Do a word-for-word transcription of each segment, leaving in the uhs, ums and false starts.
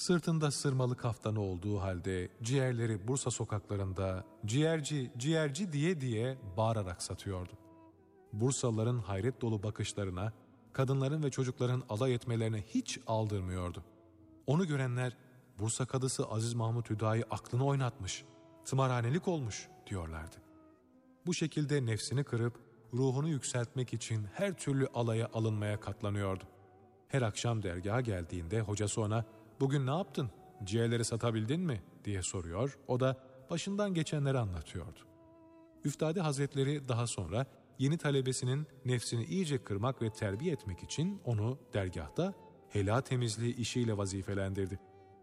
Sırtında sırmalı kaftanı olduğu halde ciğerleri Bursa sokaklarında ciğerci ciğerci diye diye bağırarak satıyordu. Bursalıların hayret dolu bakışlarına, kadınların ve çocukların alay etmelerine hiç aldırmıyordu. Onu görenler Bursa kadısı Aziz Mahmut Hüdayi aklını oynatmış, tımarhanelik olmuş diyorlardı. Bu şekilde nefsini kırıp ruhunu yükseltmek için her türlü alaya alınmaya katlanıyordu. Her akşam dergaha geldiğinde hocası ona "Bugün ne yaptın? Ciğerleri satabildin mi?" diye soruyor. O da başından geçenleri anlatıyordu. Üftade Hazretleri daha sonra yeni talebesinin nefsini iyice kırmak ve terbiye etmek için onu dergahta helâ temizliği işiyle vazifelendirdi.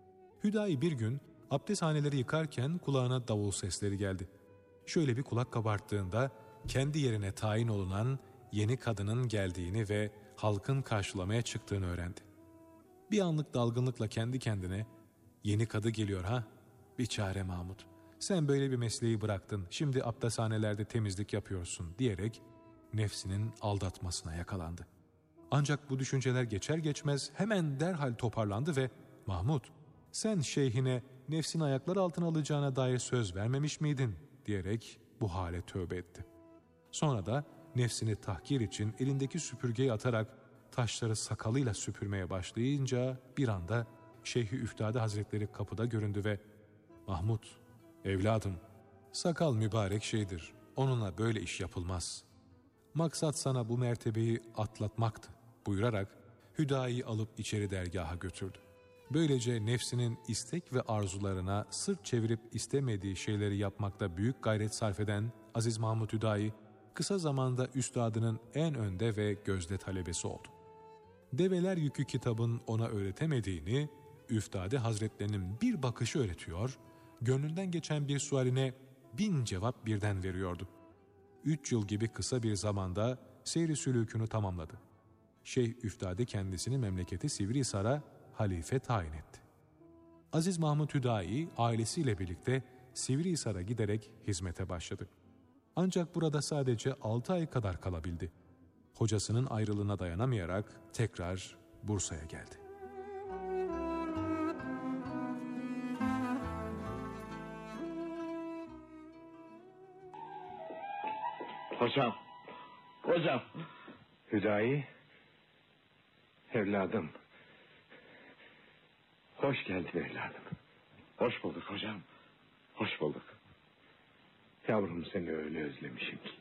Hüdayi bir gün abdesthaneleri yıkarken kulağına davul sesleri geldi. Şöyle bir kulak kabarttığında kendi yerine tayin olunan yeni kadının geldiğini ve halkın karşılamaya çıktığını öğrendi. Bir anlık dalgınlıkla kendi kendine "Yeni kadı geliyor ha? Bir çare Mahmut. Sen böyle bir mesleği bıraktın, şimdi abdesthanelerde temizlik yapıyorsun" diyerek nefsinin aldatmasına yakalandı. Ancak bu düşünceler geçer geçmez hemen derhal toparlandı ve "Mahmut, sen şeyhine nefsini ayaklar altına alacağına dair söz vermemiş miydin?" diyerek bu hale tövbe etti. Sonra da nefsini tahkir için elindeki süpürgeyi atarak taşları sakalıyla süpürmeye başlayınca bir anda Şeyh-i Üftade Hazretleri kapıda göründü ve "Mahmut, evladım, sakal mübarek şeydir, onunla böyle iş yapılmaz. Maksat sana bu mertebeyi atlatmaktı" buyurarak Hüdayi'yi alıp içeri dergaha götürdü. Böylece nefsinin istek ve arzularına sırt çevirip istemediği şeyleri yapmakta büyük gayret sarf eden Aziz Mahmud Hüdayi, kısa zamanda üstadının en önde ve gözde talebesi oldu. Develer Yükü kitabın ona öğretemediğini Üftade Hazretlerinin bir bakışı öğretiyor, gönlünden geçen bir sualine bin cevap birden veriyordu. Üç yıl gibi kısa bir zamanda seyri sülûkünü tamamladı. Şeyh Üftade kendisini memleketi Sivrihisar'a halife tayin etti. Aziz Mahmud Hüdayi ailesiyle birlikte Sivrihisar'a giderek hizmete başladı. Ancak burada sadece altı ay kadar kalabildi. Hocasının ayrılığına dayanamayarak tekrar Bursa'ya geldi. Hocam, hocam. Hüdayi, evladım. Hoş geldin evladım. Hoş bulduk hocam, hoş bulduk. Yavrum, seni öyle özlemişim ki.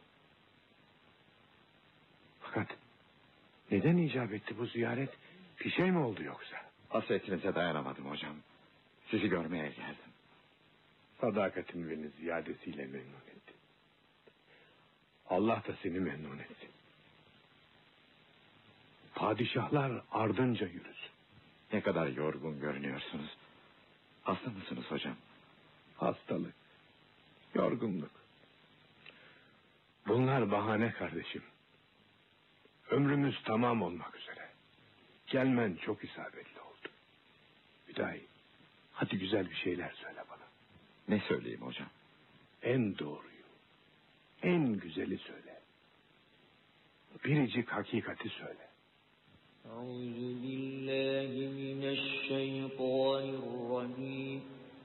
Fakat neden icap etti bu ziyaret? Bir şey mi oldu yoksa? Hasretinize dayanamadım hocam. Sizi görmeye geldim. Sadakatin beni ziyadesiyle memnun etti. Allah da seni memnun etsin. Padişahlar ardınca yürüsün. Ne kadar yorgun görünüyorsunuz. Hasta mısınız hocam? Hastalık, yorgunluk. Bunlar bahane kardeşim. Ömrümüz tamam olmak üzere. Gelmen çok isabetli oldu. Hüdayi, hadi güzel bir şeyler söyle bana. Ne söyleyeyim hocam? En doğruyu, en güzeli söyle. Biricik hakikati söyle. Euzubillahimineşşeytanirracim.